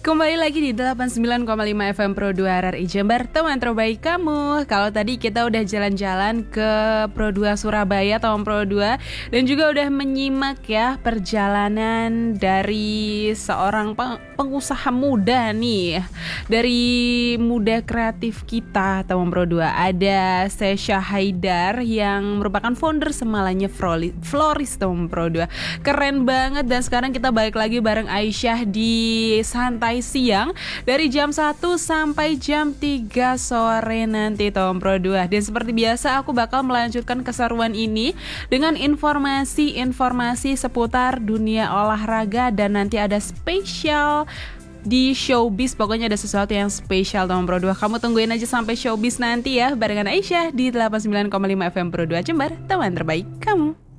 Kembali lagi di 89,5 FM Pro 2 RRI Jember, teman terbaik kamu. Kalau tadi kita udah jalan-jalan ke Pro 2 Surabaya, teman Pro 2, dan juga udah menyimak ya perjalanan dari seorang pengusaha muda nih. Dari muda kreatif kita, teman Pro 2, ada Sesha Haidar yang merupakan founder Semalanya Florist, teman Pro 2. Keren banget, dan sekarang kita balik lagi bareng Aisyah di Santai Siang dari jam 1 sampai jam 3 sore nanti, Tom Pro 2. Dan seperti biasa aku bakal melanjutkan keseruan ini dengan informasi-informasi seputar dunia olahraga, dan nanti ada spesial di Showbiz. Pokoknya ada sesuatu yang spesial, Tom Pro 2. Kamu tungguin aja sampai Showbiz nanti ya, barengan Aisyah di 89,5 FM Pro 2 Jember, teman terbaik kamu.